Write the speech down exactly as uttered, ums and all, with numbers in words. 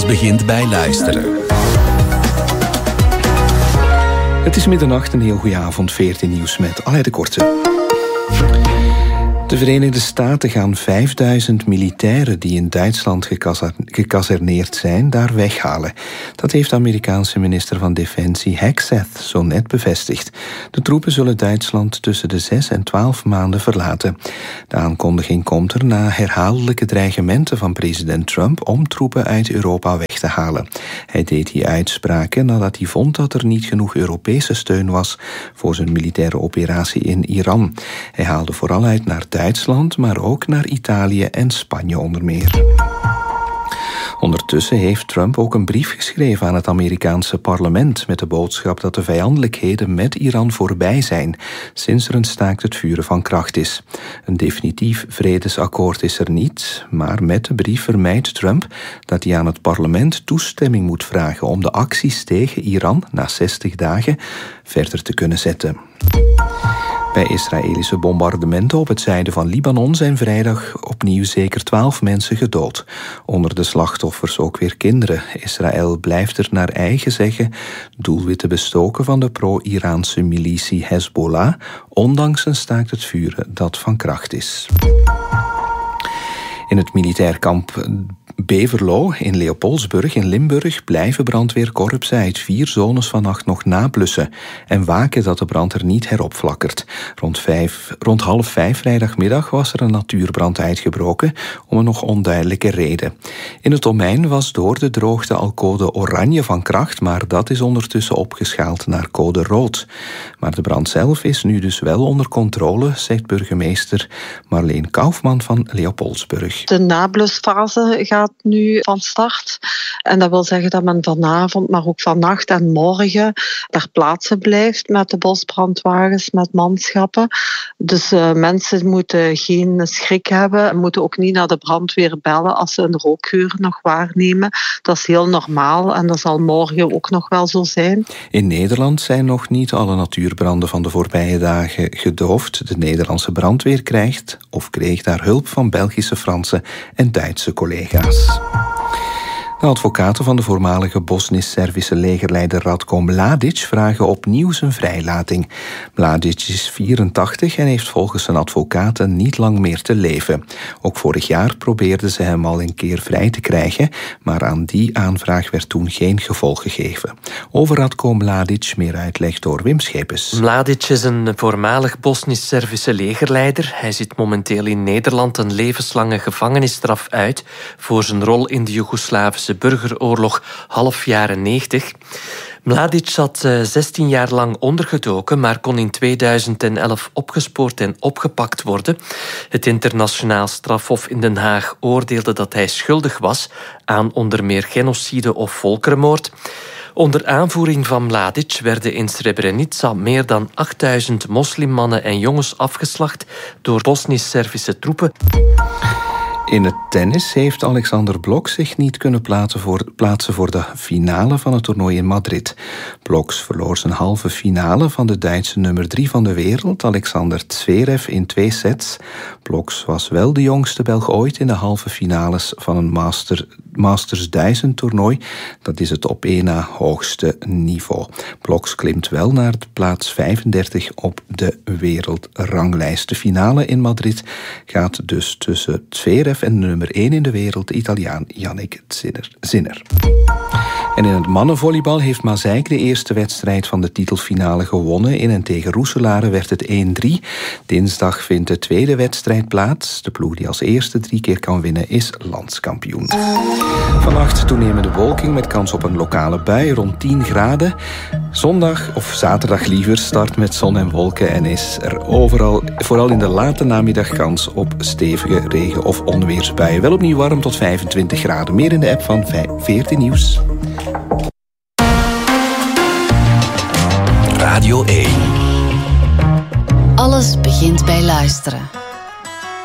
begint bij luisteren. Het is middernacht, een heel goede avond, veertien nieuws met Aleid de Korte. De Verenigde Staten gaan vijfduizend militairen die in Duitsland gekazerneerd zijn, daar weghalen. Dat heeft de Amerikaanse minister van Defensie Hegseth zo net bevestigd. De troepen zullen Duitsland tussen de zes en twaalf maanden verlaten. De aankondiging komt er na herhaaldelijke dreigementen van president Trump om troepen uit Europa weg te halen. Hij deed die uitspraken nadat hij vond dat er niet genoeg Europese steun was voor zijn militaire operatie in Iran. Hij haalde vooral uit naar Duitsland, maar ook naar Italië en Spanje onder meer. Ondertussen heeft Trump ook een brief geschreven aan het Amerikaanse parlement met de boodschap dat de vijandelijkheden met Iran voorbij zijn, sinds er een staakt het vuren van kracht is. Een definitief vredesakkoord is er niet, maar met de brief vermijdt Trump dat hij aan het parlement toestemming moet vragen om de acties tegen Iran na zestig dagen verder te kunnen zetten. Bij Israëlische bombardementen op het zuiden van Libanon zijn vrijdag opnieuw zeker twaalf mensen gedood. Onder de slachtoffers ook weer kinderen. Israël blijft er naar eigen zeggen doelwitten bestoken van de pro-Iraanse militie Hezbollah, ondanks een staakt het vuren dat van kracht is. In het militair kamp Beverlo in Leopoldsburg in Limburg blijven brandweerkorpsen uit vier zones vannacht nog nablussen en waken dat de brand er niet heropflakkert. Rond, vijf, rond half vijf vrijdagmiddag was er een natuurbrand uitgebroken om een nog onduidelijke reden. In het domein was door de droogte al code oranje van kracht, maar dat is ondertussen opgeschaald naar code rood. Maar de brand zelf is nu dus wel onder controle, zegt burgemeester Marleen Kaufman van Leopoldsburg. De nablusfase gaat nu van start. En dat wil zeggen dat men vanavond, maar ook vannacht en morgen ter plaatse blijft met de bosbrandwagens, met manschappen. Dus uh, mensen moeten geen schrik hebben en moeten ook niet naar de brandweer bellen als ze een rookgeur nog waarnemen. Dat is heel normaal en dat zal morgen ook nog wel zo zijn. In Nederland zijn nog niet alle natuurbranden van de voorbije dagen gedoofd. De Nederlandse brandweer krijgt of kreeg daar hulp van Belgische, Franse en Duitse collega's. De advocaten van de voormalige Bosnisch-Servische legerleider Ratko Mladic vragen opnieuw zijn vrijlating. Mladic is vierentachtig en heeft volgens zijn advocaten niet lang meer te leven. Ook vorig jaar probeerden ze hem al een keer vrij te krijgen, maar aan die aanvraag werd toen geen gevolg gegeven. Over Ratko Mladic meer uitleg door Wim Schepens. Mladic is een voormalig Bosnisch-Servische legerleider. Hij zit momenteel in Nederland een levenslange gevangenisstraf uit voor zijn rol in de Joegoslavische burgeroorlog half jaren negentig. Mladic zat zestien jaar lang ondergedoken, maar kon in tweeduizend elf opgespoord en opgepakt worden. Het internationaal strafhof in Den Haag oordeelde dat hij schuldig was aan onder meer genocide of volkerenmoord. Onder aanvoering van Mladic werden in Srebrenica meer dan achtduizend moslimmannen en jongens afgeslacht door Bosnisch-Servische troepen. In het tennis heeft Alexander Blok zich niet kunnen plaatsen voor, plaatsen voor de finale van het toernooi in Madrid. Bloks verloor zijn halve finale van de Duitse nummer drie van de wereld, Alexander Zverev, in twee sets. Bloks was wel de jongste Belg ooit in de halve finales van een Master, Masters duizend toernooi. Dat is het op één na hoogste niveau. Bloks klimt wel naar de plaats vijfendertig op de wereldranglijst. De finale in Madrid gaat dus tussen Zverev en nummer één in de wereld, de Italiaan Yannick Sinner. En in het mannenvolleybal heeft Mazeik de eerste wedstrijd van de titelfinale gewonnen. In en tegen Roeselare werd het één drie. Dinsdag vindt de tweede wedstrijd plaats. De ploeg die als eerste drie keer kan winnen is landskampioen. Vannacht toenemende bewolking met kans op een lokale bui rond tien graden. Zondag, of zaterdag liever, start met zon en wolken en is er overal, vooral in de late namiddag, kans op stevige regen- of onweersbuien. Wel opnieuw warm tot vijfentwintig graden. Meer in de app van veertien Nieuws. Radio één. Alles begint bij luisteren.